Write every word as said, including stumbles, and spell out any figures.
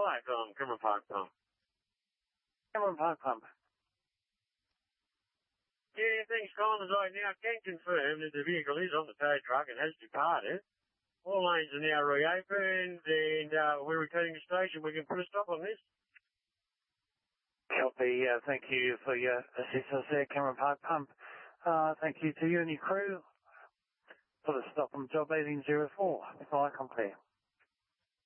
Black on Cameron Park Pump. Cameron Park Pump. Yeah, thanks, Collins. I now can confirm that the vehicle is on the tow truck and has departed. All lanes are now reopened, and uh, we're returning to station. We can put a stop on this. Copy. Uh, thank you for your assistance there, Cameron Park Pump. Uh, thank you to you and your crew. Put a stop on job eighteen oh four. Fire complete.